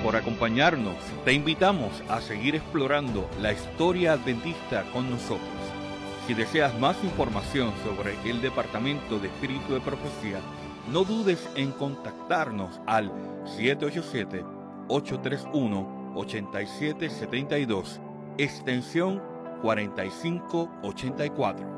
por acompañarnos. Te invitamos a seguir explorando la historia adventista con nosotros. Si deseas más información sobre el Departamento de Espíritu de Profecía, no dudes en contactarnos al 787-831-8772, extensión 4584.